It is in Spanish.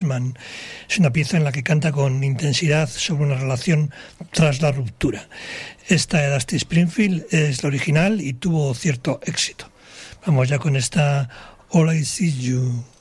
Goldman. Es una pieza en la que canta con intensidad sobre una relación tras la ruptura. Esta de Dusty Springfield es la original y tuvo cierto éxito. Vamos ya con esta All I See You.